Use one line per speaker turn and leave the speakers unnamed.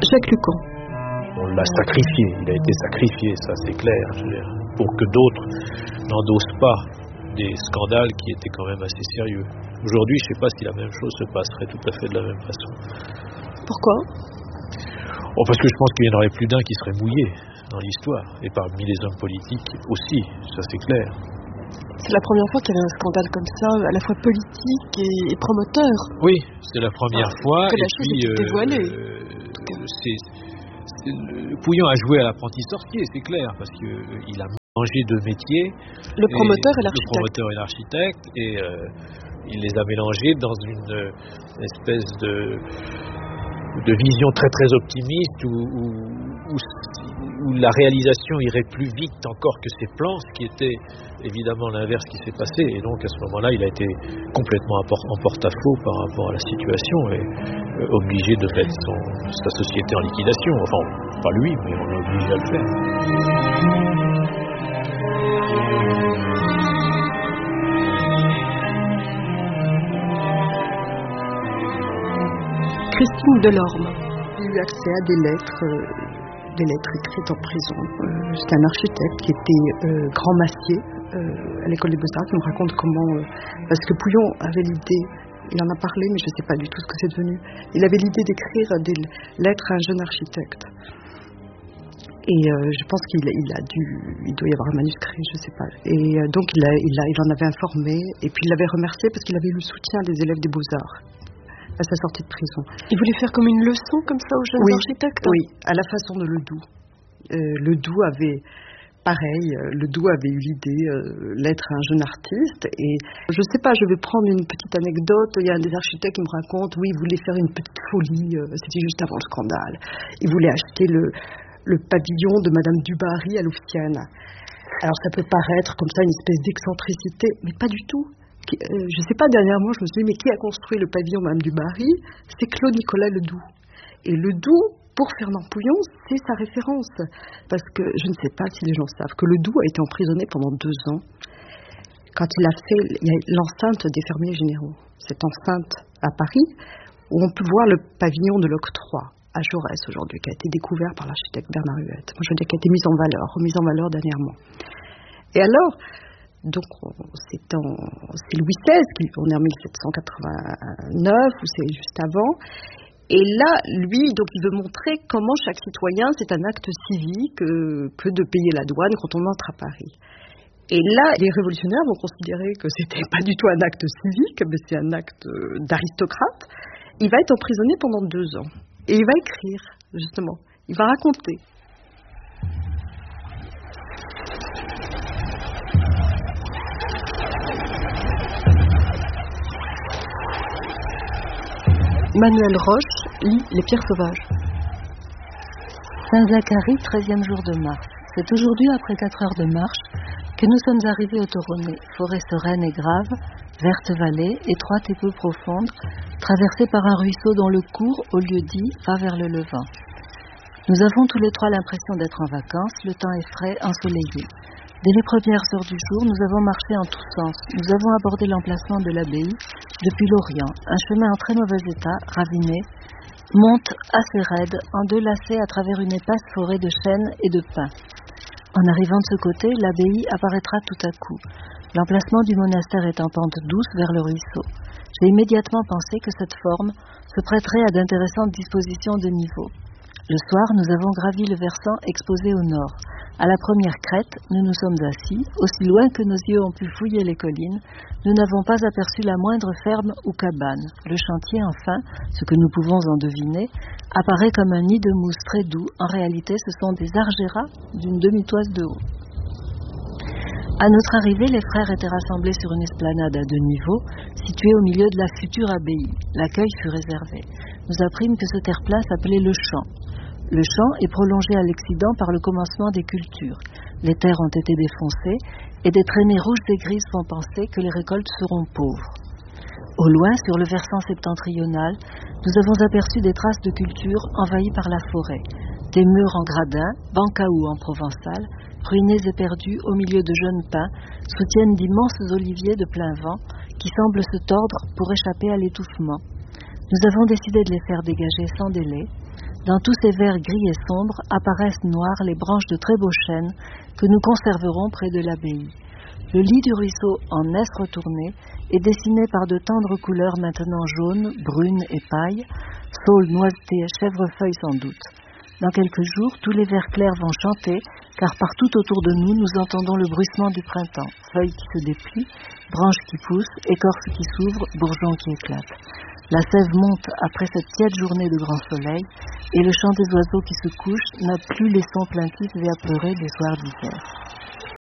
Jacques Lucan.
On l'a sacrifié, il a été sacrifié, ça c'est clair, pour que d'autres n'endossent pas des scandales qui étaient quand même assez sérieux. Aujourd'hui, je ne sais pas si la même chose se passerait tout à fait de la même façon.
Pourquoi ?
Parce que je pense qu'il n'y en aurait plus d'un qui serait mouillé dans l'histoire, et parmi les hommes politiques aussi, ça c'est clair.
C'est la première fois qu'il y avait un scandale comme ça, à la fois politique et promoteur.
Oui, c'est la première fois.
Que la chose était dévoilée.
Pouillon a joué à l'apprenti sorcier, c'est clair, parce qu'il a mélangé deux métiers.
Le promoteur et l'architecte.
Le promoteur et l'architecte, et il les a mélangés dans une espèce de vision très très optimiste où la réalisation irait plus vite encore que ses plans, ce qui était évidemment l'inverse qui s'est passé. Et donc à ce moment-là, il a été complètement en porte-à-faux par rapport à la situation et obligé de mettre sa société en liquidation. Enfin, pas lui, mais on l'a obligé à le faire.
Christine Delorme.
J'ai eu accès à des lettres écrites en prison. C'était un architecte qui était grand massier à l'école des Beaux-Arts qui me raconte comment... parce que Pouillon avait l'idée, il en a parlé, mais je ne sais pas du tout ce que c'est devenu. Il avait l'idée d'écrire des lettres à un jeune architecte. Et je pense qu'il doit y avoir un manuscrit, je ne sais pas. Et donc il en avait informé, et puis il l'avait remercié parce qu'il avait eu le soutien des élèves des Beaux-Arts à sa sortie de prison.
Il voulait faire comme une leçon comme ça aux jeunes architectes.
Oui, à la façon de Ledoux. Ledoux avait eu l'idée d'être un jeune artiste. Et je ne sais pas, je vais prendre une petite anecdote. Il y a un des architectes qui me raconte, oui, il voulait faire une petite folie. C'était juste avant le scandale. Il voulait acheter le pavillon de Madame Dubarry à Louvciennes. Alors ça peut paraître comme ça une espèce d'excentricité, mais pas du tout. Je ne sais pas, dernièrement, je me suis dit, mais qui a construit le pavillon Madame Dubarry ? C'est Claude-Nicolas Ledoux. Et Ledoux, pour Fernand Pouillon, c'est sa référence. Parce que, je ne sais pas si les gens savent, que Ledoux a été emprisonné pendant 2 ans quand il y a l'enceinte des fermiers généraux. Cette enceinte à Paris, où on peut voir le pavillon de l'octroi à Jaurès aujourd'hui, qui a été découvert par l'architecte Bernard Huet. Moi, je veux dire, qui a été remise en valeur dernièrement. Et alors... Donc, c'est Louis XVI, on est en 1789, ou c'est juste avant. Et là, lui, donc, il veut montrer comment chaque citoyen, c'est un acte civique que de payer la douane quand on entre à Paris. Et là, les révolutionnaires vont considérer que c'était pas du tout un acte civique, mais c'est un acte d'aristocrate. Il va être emprisonné pendant 2 ans. Et il va écrire, justement. Il va raconter.
Manuel Roche lit Les Pierres sauvages.
Saint-Zacharie, 13e jour de mars. C'est aujourd'hui, après 4 heures de marche, que nous sommes arrivés au Toronnet, forêt sereine et grave, verte vallée, étroite et peu profonde, traversée par un ruisseau dont le cours, au lieu dit, va vers le levant. Nous avons tous les 3 l'impression d'être en vacances, le temps est frais, ensoleillé. Dès les premières heures du jour, nous avons marché en tous sens. Nous avons abordé l'emplacement de l'abbaye depuis l'Orient. Un chemin en très mauvais état, raviné, monte assez raide, en 2 lacets à travers une épaisse forêt de chênes et de pins. En arrivant de ce côté, l'abbaye apparaîtra tout à coup. L'emplacement du monastère est en pente douce vers le ruisseau. J'ai immédiatement pensé que cette forme se prêterait à d'intéressantes dispositions de niveau. Le soir, nous avons gravi le versant exposé au nord. À la première crête, nous nous sommes assis. Aussi loin que nos yeux ont pu fouiller les collines, nous n'avons pas aperçu la moindre ferme ou cabane. Le chantier, enfin, ce que nous pouvons en deviner, apparaît comme un nid de mousse très doux. En réalité, ce sont des argéras d'une demi-toise de haut. À notre arrivée, les frères étaient rassemblés sur une esplanade à 2 niveaux, située au milieu de la future abbaye. L'accueil fut réservé. Nous apprîmes que ce terre-plein s'appelait le champ. Le champ est prolongé à l'Occident par le commencement des cultures. Les terres ont été défoncées et des traînées rouges et grises font penser que les récoltes seront pauvres. Au loin, sur le versant septentrional, nous avons aperçu des traces de culture envahies par la forêt. Des murs en gradin, bancaou en provençal, ruinés et perdus au milieu de jeunes pins, soutiennent d'immenses oliviers de plein vent qui semblent se tordre pour échapper à l'étouffement. Nous avons décidé de les faire dégager sans délai. Dans tous ces verts gris et sombres apparaissent noires les branches de très beaux chênes que nous conserverons près de l'abbaye. Le lit du ruisseau en S retourné est dessiné par de tendres couleurs maintenant jaunes, brunes et paille, saules, noisetées, chèvrefeuilles sans doute. Dans quelques jours, tous les vers clairs vont chanter, car partout autour de nous, nous entendons le bruissement du printemps. Feuilles qui se déplient, branches qui poussent, écorces qui s'ouvrent, bourgeons qui éclatent. La sève monte après cette tiède journée de grand soleil, et le chant des oiseaux qui se couchent n'a plus les sons plaintifs et apeurés des soirs d'hiver.